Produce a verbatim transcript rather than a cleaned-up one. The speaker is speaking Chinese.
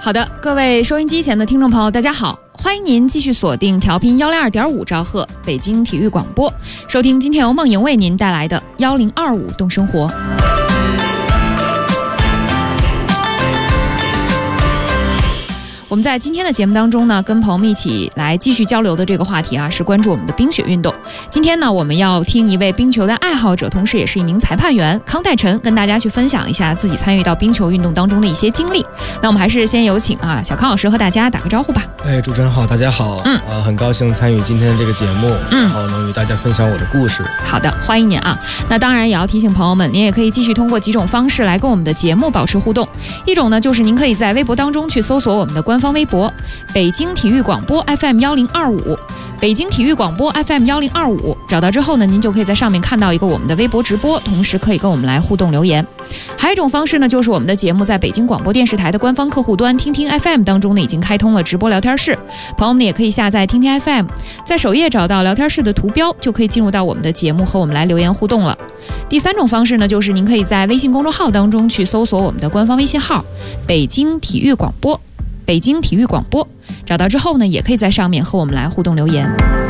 好的，各位收音机前的听众朋友，大家好，欢迎您继续锁定调频幺零二点五兆赫北京体育广播，收听今天由梦莹为您带来的幺零二五动生活。我们在今天的节目当中呢，跟朋友们一起来继续交流的这个话题啊，是关注我们的冰雪运动。今天呢，我们要听一位冰球的爱好者，同时也是一名裁判员康泰臣，跟大家去分享一下自己参与到冰球运动当中的一些经历。那我们还是先有请啊小康老师和大家打个招呼吧。 哎，主持人好，大家好，嗯，呃，很高兴参与今天的这个节目，嗯，然后能与大家分享我的故事。 好的，欢迎您啊。那当然也要提醒朋友们，您也可以继续通过几种方式来跟我们的节目保持互动。一种呢，就是您可以在微博当中去搜索我们的官方微博北京体育广播 F M 一零二五，北京体育广播 F M 一零二五，找到之后呢，您就可以在上面看到一个我们的微博直播，同时可以跟我们来互动留言。还有一种方式呢，就是我们的节目在北京广播电视台的官方客户端听听 F M 当中呢，已经开通了直播聊天室，朋友们也可以下载听听 F M， 在首页找到聊天室的图标，就可以进入到我们的节目和我们来留言互动了。第三种方式呢，就是您可以在微信公众号当中去搜索我们的官方微信号北京体育广播，北京体育广播，找到之后呢，也可以在上面和我们来互动留言。